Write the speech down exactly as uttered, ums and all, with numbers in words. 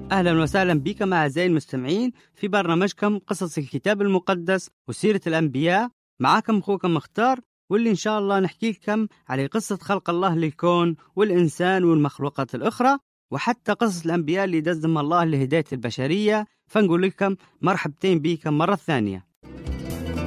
أهلا وسهلا بكم أعزائي المستمعين في برنامجكم قصص الكتاب المقدس وسيرة الأنبياء. معكم أخوكم مختار، واللي إن شاء الله نحكي لكم على قصة خلق الله للكون والإنسان والمخلوقات الأخرى، وحتى قصص الأنبياء اللي دزم الله لهداية البشرية. فنقول لكم مرحبتين بكم مرة ثانية.